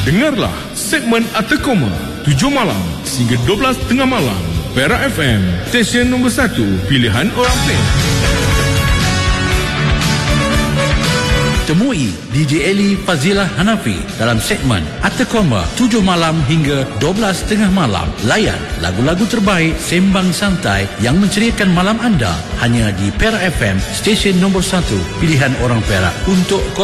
Dengarlah segmen Atekoma 7 malam hingga 12 tengah malam. Perak FM, stesen nombor 1 pilihan orang Perak. Temui DJ Eli Fazilah Hanafi dalam segmen Atekoma 7 malam hingga 12 tengah malam. Layan lagu-lagu terbaik sembang santai yang menceriakan malam anda hanya di Perak FM, stesen nombor 1 pilihan orang Perak untuk